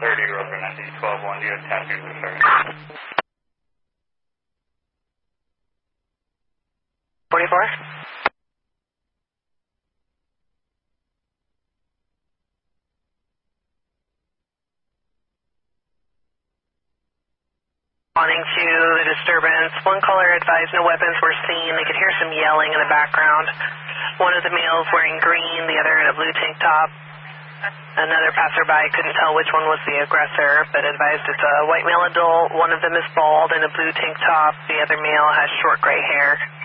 Rover 9012-1, do you have 10 for service? 44? Responding to the disturbance. One caller advised no weapons were seen. They could hear some yelling in the background. One of the males wearing green, the other in a blue tank top. Another passerby couldn't tell which one was the aggressor, but advised it's a white male adult. One of them is bald in a blue tank top. The other male has short gray hair.